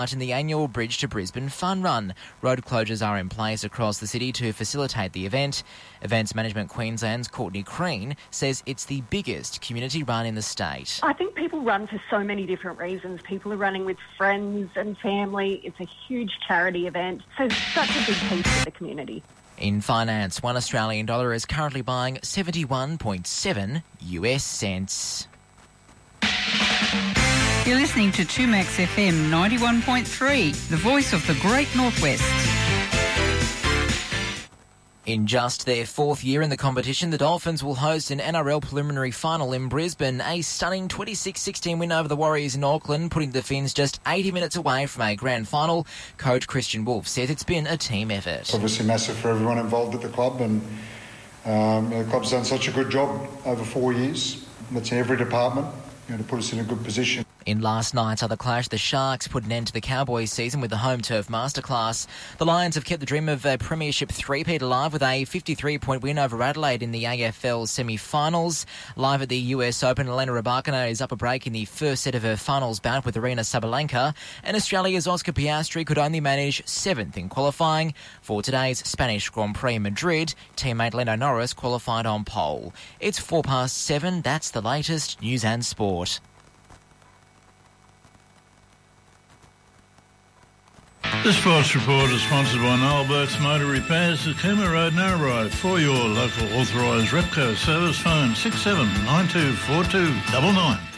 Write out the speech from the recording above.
in the annual Bridge to Brisbane Fun Run. Road closures are in place across the city to facilitate the event. Events Management Queensland's Courtney Crean says it's the biggest community run in the state. I think people run for so many different reasons. People are running with friends and family. It's a huge charity event, so such a big piece of the community. In finance, $1 Australian is currently buying 71.7 US cents. You're listening to 2Max FM 91.3, the voice of the Great Northwest. In just their fourth year in the competition, the Dolphins will host an NRL preliminary final in Brisbane. A stunning 26-16 win over the Warriors in Auckland, putting the Finns just 80 minutes away from a grand final. Coach Christian Wolf says it's been a team effort. Obviously massive for everyone involved at the club, and the club's done such a good job over 4 years. That's in every department, to put us in a good position. In last night's other clash, the Sharks put an end to the Cowboys season with the home turf masterclass. The Lions have kept the dream of a premiership three-peat alive with a 53-point win over Adelaide in the AFL semi-finals. Live at the US Open, Elena Rybakina is up a break in the first set of her finals bout with Aryna Sabalenka, and Australia's Oscar Piastri could only manage 7th in qualifying. For today's Spanish Grand Prix in Madrid, teammate Lando Norris qualified on pole. It's 7:04. That's the latest news and sport. The Sports Report is sponsored by Noel Burke's Motor Repairs at Cooma Road, Narrabri. For your local authorised Repco service, phone 67924299.